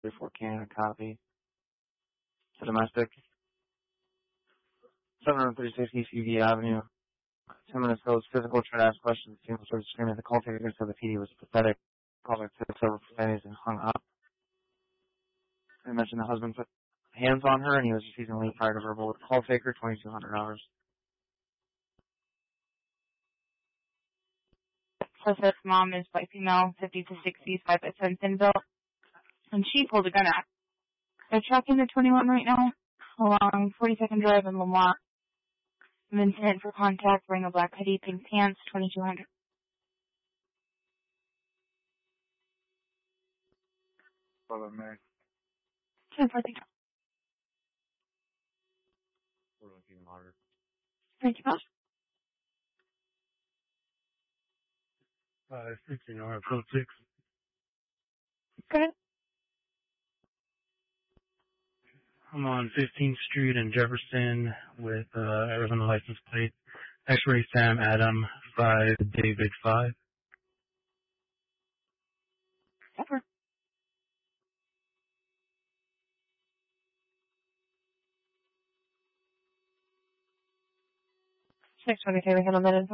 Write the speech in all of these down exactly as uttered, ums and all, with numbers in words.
thirty-four Canada copy. To domestic. seven thirty-six East U V Avenue. Ten minutes ago, it was physical, tried to ask questions. The female started screaming. The call taker said the P D was pathetic. Called her to several profanities and hung up. I mentioned the husband put hands on her and he was refusing to leave prior to verbal with the call taker, twenty-two hundred dollars. Suspect's mom is white female, fifty to sixty, five foot ten, thin built, and she pulled a gun out. They're tracking the twenty-one right now along forty-second Drive in Lamar. An incident for contact, wearing a black hoodie, pink pants, twenty-two hundred. Brother Mary. ten forty. We're looking moderate. Thank you, boss. Uh, sixteen or code six. Go ahead. I'm on fifteenth Street in Jefferson with uh, Arizona license plate. X-ray Sam Adam five David five. Over. six twenty-three, we handle that info.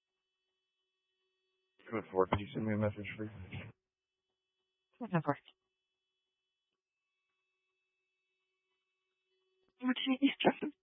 Good for it. Could you send me a message, please? Whatever. What do you need, Justin?